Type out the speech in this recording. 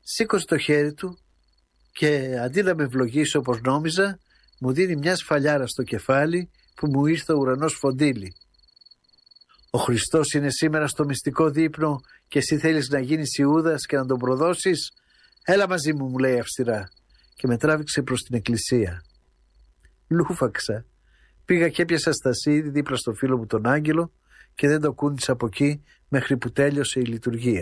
Σήκωσε το χέρι του και αντί να με ευλογήσει όπως νόμιζα, μου δίνει μια σφαλιάρα στο κεφάλι που μου ήρθε ο ουρανός φοντίλι. Ο Χριστός είναι σήμερα στο μυστικό δείπνο και εσύ θέλεις να γίνεις Ιούδας και να τον προδώσεις? Έλα μαζί μου, μου λέει αυστηρά, και με τράβηξε προς την εκκλησία. Λούφαξα. Πήγα και έπιασα στασίδι δίπλα στο φίλο μου τον Άγγελο και δεν το κούνησα από εκεί μέχρι που τέλειωσε η λειτουργία.